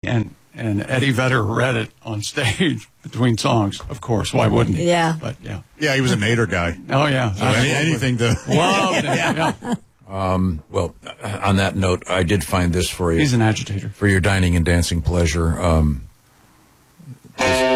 and Eddie Vedder read it on stage between songs. Of course, why wouldn't he? Yeah. But yeah. Yeah, he was a Nader guy. Oh yeah. So anything to Loved it. Yeah. Well, on that note, I did find this for you. He's an agitator. For your dining and dancing pleasure.